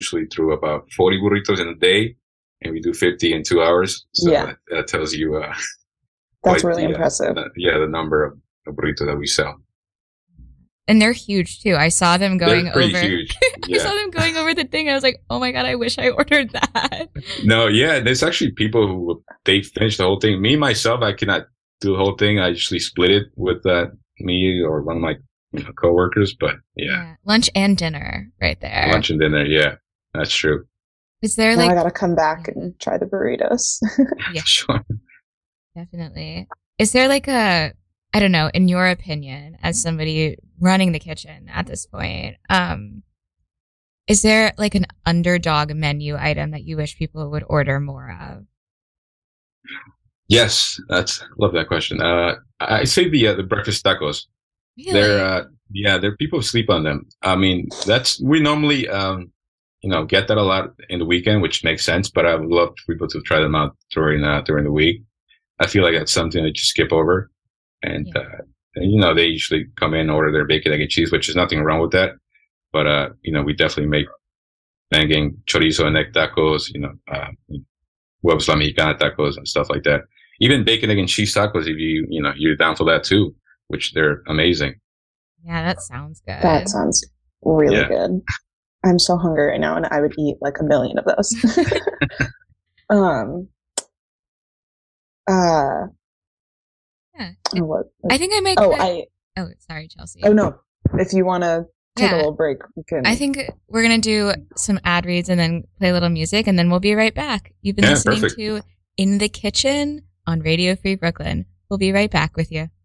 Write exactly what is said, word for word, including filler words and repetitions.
usually through about forty burritos in a day, and we do fifty in two hours. So Yeah. that, that tells you uh, That's quite really the, uh, impressive. the yeah the number of, of burritos that we sell. And they're huge too. I saw them going They're pretty over. huge. I saw Yeah. them going over the thing. I was like, oh my God, I wish I ordered that. No, yeah, there's actually people who they finish the whole thing. Me myself, I cannot do the whole thing. I usually split it with uh, me or one of my you know, coworkers. But yeah, Lunch and dinner right there. lunch and dinner. Yeah, that's true. Is there Now like I gotta come back and try the burritos. Yeah. Sure. Definitely. Is there like a, I don't know, in your opinion, as somebody running the kitchen at this point, um, is there like an underdog menu item that you wish people would order more of? Yes, that's love that question. Uh, I say the uh, the breakfast tacos. Really? They're uh, yeah, there people sleep on them. I mean, that's we normally um, you know get that a lot in the weekend, which makes sense. But I would love people to try them out during uh, during the week. I feel like that's something that you skip over, and, Yeah. uh, and you know they usually come in order their bacon, egg, and cheese, which is nothing wrong with that. But uh, you know we definitely make banging chorizo and egg tacos, you know, uh, huevos la mexicana tacos and stuff like that. Even bacon, egg, and cheese tacos, if you you know you're down for that too, which they're amazing. Yeah, that sounds good. That sounds really Yeah. good. I'm so hungry right now, and I would eat like a million of those. um. Uh. Yeah. oh, what? I think I might. Oh, cut- I. Oh, sorry, Chelsea. Oh no. If you want to take Yeah. a little break, we can. I think we're going to do some ad reads and then play a little music, and then we'll be right back. You've been Yeah, listening perfect. to In the Kitchen on Radio Free Brooklyn. We'll be right back with you.